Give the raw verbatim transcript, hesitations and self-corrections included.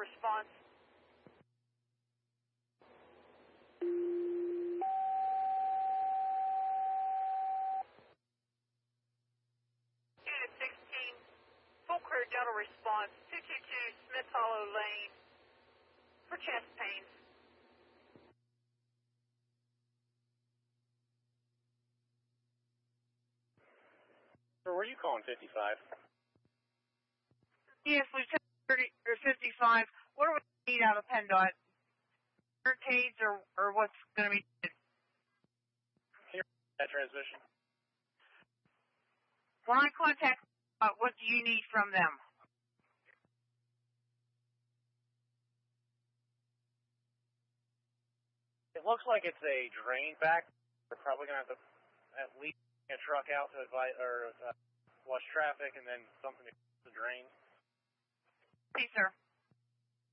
response. Unit sixteen, full clear Delta response, two two two Smith Hollow Lane for chest pains. Sir, were you calling fifty-five? Yes, Lieutenant thirty or fifty-five. What do we need out of PennDOT? Barricades or, or what's going to be needed? Here, that transmission. When I contact, uh, what do you need from them? It looks like it's a drain back. We're probably going to have to at least get a truck out to advise, or uh, flush traffic and then something to the drain. Please, sir.